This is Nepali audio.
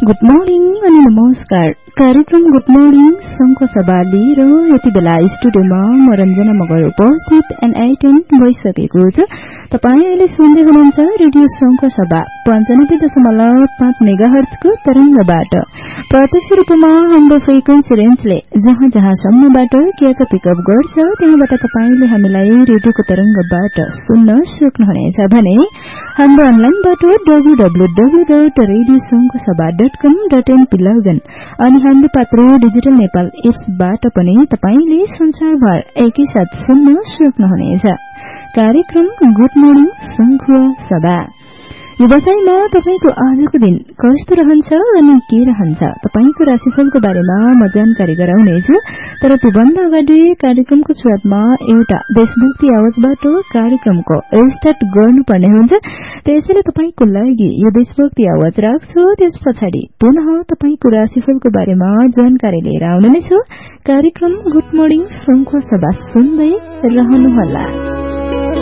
गुड मर्निङ अनि नमस्कार। कार्यक्रम गुड मर्निङ संघको सभा लिएर यति बेला स्टुडियोमा म रञ्जना मगर उपस्थित एनआई10 भइसकेको छ। तपाईँ अहिले सुन्दै हुनुहुन्छ रेडियो संघको सभा 95.5 मेगाहर्जको तरङ्गबाट। प्रत्यक्ष रूपमा हाम्रो फ्रिक्वेन्सी रेन्जले जहाँ जहाँसम्मबाट क्याच पिकअप गर्छ त्यहाँबाट तपाईले हामीलाई रेडियोको तरङ्गबाट सुन्न सक्नुहुनेछ भने हाम्रो अनलाइनबाट www.radiosangkosabha.com.np लगइन अनि हाम्रो पात्रो डिजिटल नेपाल एप्सबाट पनि तपाईले संसारभर एकैसाथ सुन्न सक्नुहुनेछ। कार्यक्रम गुड मर्निङ संघको सभा व्यवसायमा तपाईको आजको दिन कस्तो रहन्छ अनि के रहन्छ तपाईको राशिफलको बारेमा म जानकारी गराउनेछु। तर त्योभन्दा अगाडि कार्यक्रमको सुरुवातमा एउटा देशभक्ति आवाजबाट कार्यक्रमको स्टार्ट गर्नुपर्ने हुन्छ। त्यसैले तपाईको लागि यो देशभक्ति आवाज राख्छु। त्यस पछाडि पुनः तपाईको राशिफलको बारेमा जानकारी लिएर आउने नै छु। कार्यक्रम गुड मर्निङ संघको सभा सुन्दै रहनुहोला।